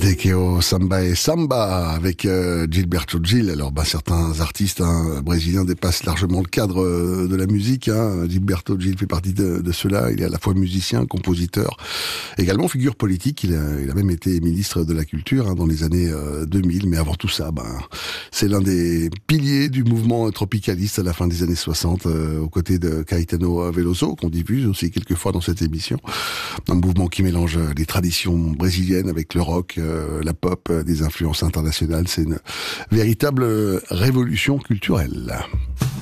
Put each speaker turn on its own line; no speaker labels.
Tekeo Samba et Samba avec Gilberto Gil. Alors certains artistes brésiliens dépassent largement le cadre de la musique. Gilberto Gil fait partie de ceux-là. Il est à la fois musicien, compositeur, également figure politique. Il a même été ministre de la Culture dans les années 2000. Mais avant tout ça, c'est l'un des piliers du mouvement tropicaliste à la fin des années 60, aux côtés de Caetano Veloso, qu'on diffuse aussi quelquefois dans cette émission. Un mouvement qui mélange les traditions brésiliennes avec le rock, la pop, des influences internationales. C'est une véritable révolution culturelle.